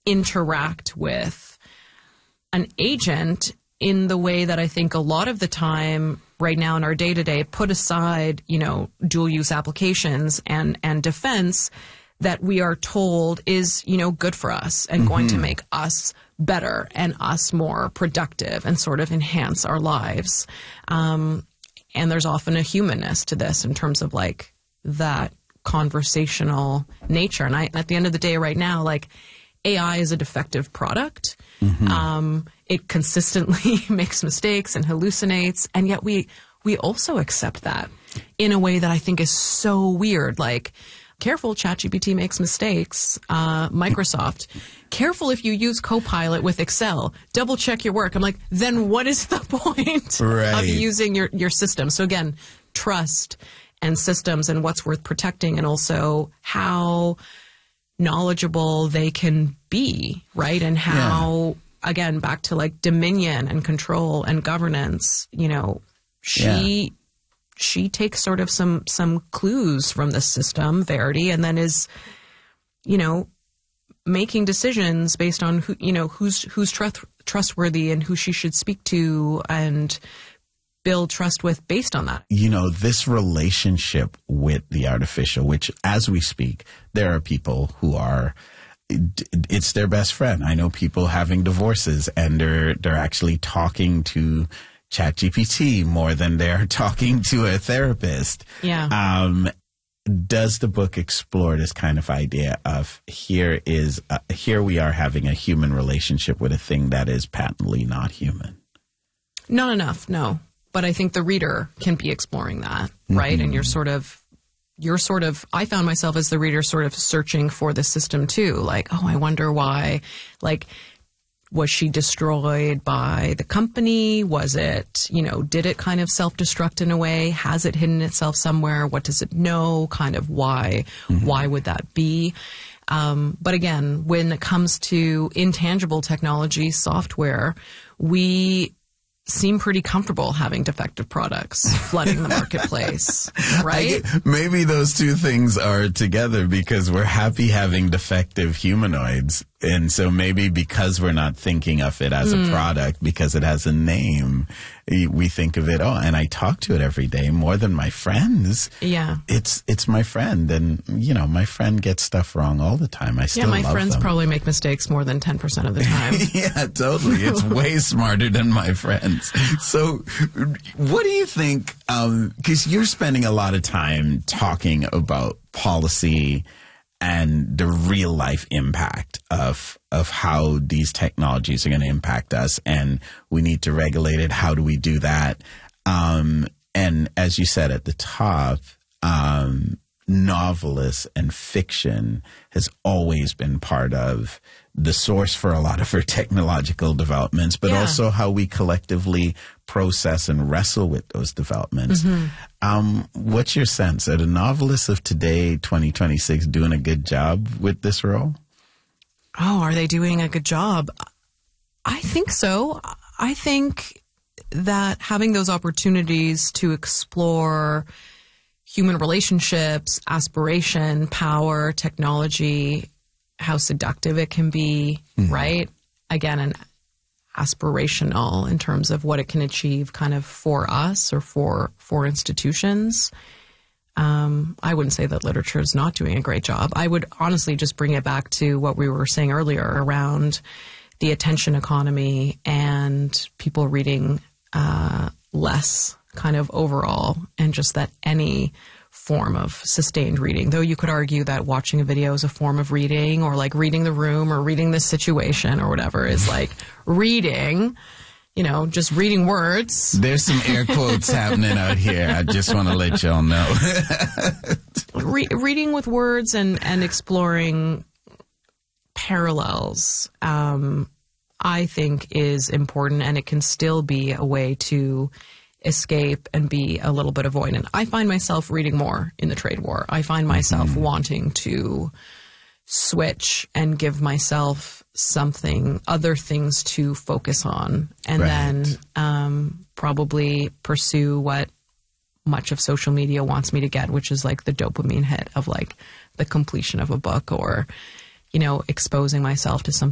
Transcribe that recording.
interact with an agent in the way that I think a lot of the time right now in our day-to-day, put aside, dual use applications and defense that we are told is, good for us and going to make us better and us more productive and sort of enhance our lives. And there's often a humanness to this in terms of like that conversational nature. And at the end of the day right now, like AI is a defective product. It consistently makes mistakes and hallucinates. And yet we also accept that in a way that I think is so weird. Like, careful, ChatGPT makes mistakes. Microsoft, careful if you use Copilot with Excel. Double check your work. I'm like, then what is the point of using your system? So again, trust and systems and what's worth protecting, and also how knowledgeable they can be, right? And how, again, back to like dominion and control and governance, she takes sort of some clues from the system, Verity, and then is, making decisions based on who's trustworthy and who she should speak to and build trust with based on that. This relationship with the artificial, which as we speak, there are people who are, it's their best friend. I know people having divorces and they're actually talking to ChatGPT more than they're talking to a therapist. Yeah. Does the book explore this kind of idea of here we are having a human relationship with a thing that is patently not human? Not enough, no. But I think the reader can be exploring that, right? And you're sort of, I found myself as the reader sort of searching for the system too. Like, oh, I wonder why, like, was she destroyed by the company? Was it, did it kind of self-destruct in a way? Has it hidden itself somewhere? What does it know? Kind of why? Why would that be? But again, when it comes to intangible technology, software, we seem pretty comfortable having defective products flooding the marketplace, right? Maybe those two things are together because we're happy having defective humanoids. And so maybe because we're not thinking of it as a product, because it has a name, we think of it, and I talk to it every day more than my friends. Yeah. It's my friend. And, my friend gets stuff wrong all the time. I still love them. Yeah, my friends probably make mistakes more than 10% of the time. Yeah, totally. It's way smarter than my friends. So what do you think, because you're spending a lot of time talking about policy and the real life impact of how these technologies are going to impact us, and we need to regulate it. How do we do that? And as you said at the top, novelists and fiction has always been part of the source for a lot of our technological developments, but also how we collectively process and wrestle with those developments. What's your sense? Are the novelists of today, 2026, doing a good job with this role? Oh, are they doing a good job? I think so. I think that having those opportunities to explore human relationships, aspiration, power, technology, how seductive it can be, right? Again, an aspirational in terms of what it can achieve kind of for us or for institutions. I wouldn't say that literature is not doing a great job. I would honestly just bring it back to what we were saying earlier around the attention economy and people reading less kind of overall, and just that any form of sustained reading, though you could argue that watching a video is a form of reading, or like reading the room or reading the situation or whatever is like reading, just reading words. There's some air quotes happening out here. I just want to let y'all know. Reading with words and exploring parallels, I think is important, and it can still be a way to escape and be a little bit avoidant. I find myself reading more in the trade war. I find myself wanting to switch and give myself other things to focus on, and then probably pursue what much of social media wants me to get, which is like the dopamine hit of like the completion of a book, or, exposing myself to something